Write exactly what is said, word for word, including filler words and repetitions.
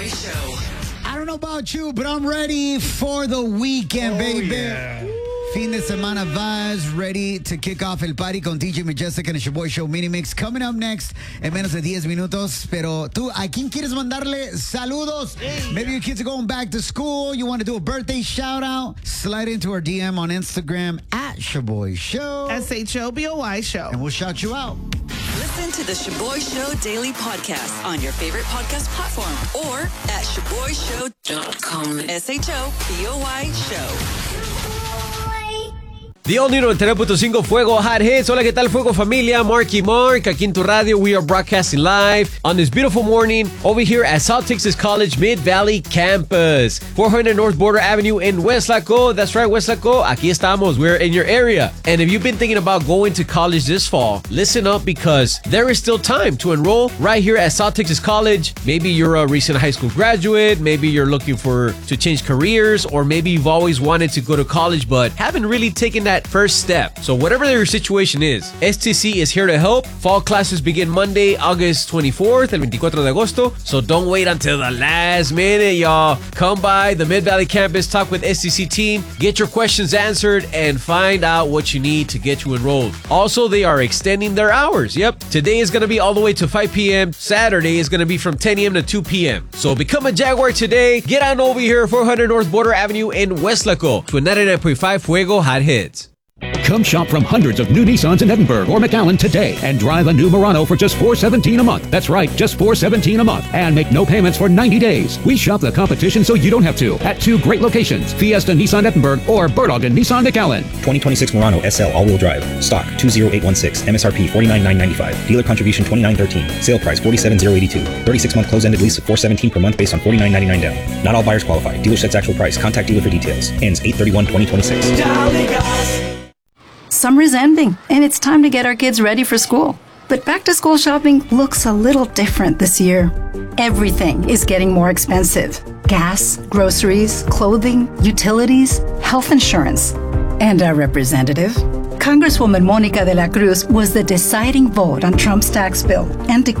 Shoboy Show. I don't know about you, but I'm ready for the weekend, oh, baby. Yeah. Fin de semana vibes, ready to kick off el party con D J Majestic and the Shoboy Show Mini Mix. Coming up next en menos de diez minutos. Pero tú, ¿a quién quieres mandarle saludos? Hey. Maybe your kids are going back to school. You want to do a birthday shout out? Slide into our D M on Instagram at Shoboy Show. S H O B O Y Show. And we'll shout you out. Listen to the Shoboy Show Daily Podcast on your favorite podcast platform or at shoboy show dot com. S H O B O Y Show. The all new ninety-nine point five Fuego Hot Hits. Hola, ¿qué tal, Fuego Familia? Marky Mark, aquí en tu radio. We are broadcasting live on this beautiful morning over here at South Texas College Mid-Valley Campus. four hundred North Border Avenue in Weslaco. That's right, Weslaco. Aquí estamos. We're in your area. And if you've been thinking about going to college this fall, listen up because there is still time to enroll right here at South Texas College. Maybe you're a recent high school graduate. Maybe you're looking for to change careers, or maybe you've always wanted to go to college but haven't really taken that first step. So whatever your situation is, S T C is here to help. Fall classes begin Monday, August twenty-fourth, el veinticuatro de agosto. So don't wait until the last minute, y'all. Come by the Mid-Valley campus, talk with S T C team, get your questions answered, and find out what you need to get you enrolled. Also, they are extending their hours. Yep, today is going to be all the way to five p.m. Saturday is going to be from ten a.m. to two p.m. So become a Jaguar today. Get on over here, four hundred North Border Avenue in Weslaco to a ninety-nine point five Fuego Hot Hits. Come shop from hundreds of new Nissans in Edinburgh or McAllen today and drive a new Murano for just four hundred seventeen dollars a month. That's right, just four hundred seventeen dollars a month. And make no payments for ninety days. We shop the competition so you don't have to at two great locations, Fiesta Nissan Edinburgh or Berloggen Nissan McAllen. twenty twenty-six Murano S L all-wheel drive. Stock two zero eight one six. M S R P forty-nine thousand nine hundred ninety-five. Dealer contribution twenty-nine thousand thirteen. Sale price forty-seven thousand eighty-two. thirty-six month close-ended lease of four hundred seventeen dollars per month based on forty-nine thousand nine hundred ninety-nine down. Not all buyers qualify. Dealer sets actual price. Contact dealer for details. Ends eight thirty-one twenty twenty-six. Summer's ending, and it's time to get our kids ready for school. But back-to-school shopping looks a little different this year. Everything is getting more expensive. Gas, groceries, clothing, utilities, health insurance. And our representative, Congresswoman Monica de la Cruz, was the deciding vote on Trump's tax bill. And to